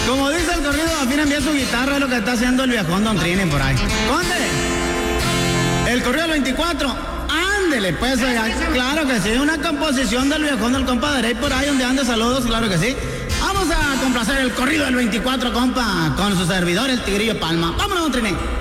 Como dice el corrido, afinen bien su guitarra, es lo que está haciendo el viejón Don Trini por ahí. ¿Conde? El corrido del 24. Ándele, pues, oiga, claro que sí. Una composición del viejón del compa Derey por ahí donde ande saludos, claro que sí. Vamos a complacer el corrido del 24, compa, con su servidor, el Tigrillo Palma. Vámonos, Don Trini.